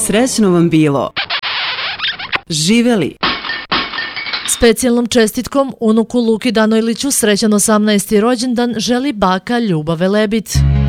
Srećno vam bilo. Živeli. Specijalnom čestitkom unuku Luki Danojliću srećan 18. rođendan želi baka Ljuba Velebit.